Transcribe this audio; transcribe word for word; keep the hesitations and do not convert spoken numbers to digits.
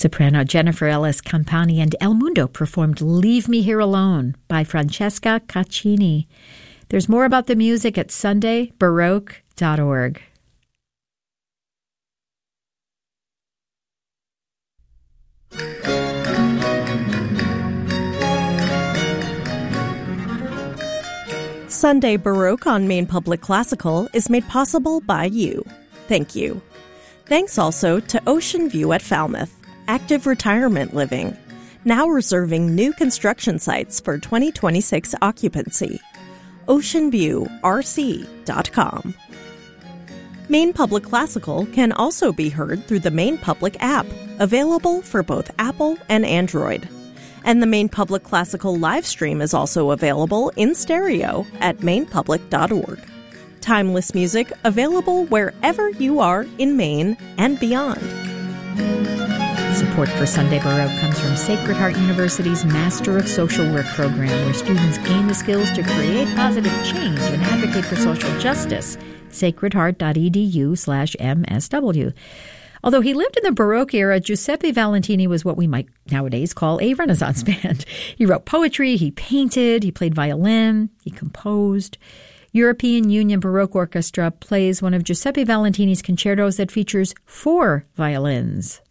Soprano Jennifer Ellis Campani and El Mundo performed Leave Me Here Alone by Francesca Caccini. There's more about the music at sunday baroque dot org. Sunday Baroque on Maine Public Classical is made possible by you. Thank you. Thanks also to Ocean View at Falmouth, active retirement living, now reserving new construction sites for twenty twenty-six occupancy. ocean view r c dot com. Maine Public Classical can also be heard through the Maine Public app, available for both Apple and Android. And the Maine Public Classical live stream is also available in stereo at maine public dot org. Timeless music available wherever you are in Maine and beyond. Support for Sunday Baroque comes from Sacred Heart University's Master of Social Work program, where students gain the skills to create positive change and advocate for social justice. sacred heart dot e d u slash m s w. Although he lived in the Baroque era, Giuseppe Valentini was what we might nowadays call a Renaissance man. He wrote poetry, he painted, he played violin, he composed. European Union Baroque Orchestra plays one of Giuseppe Valentini's concertos that features four violins.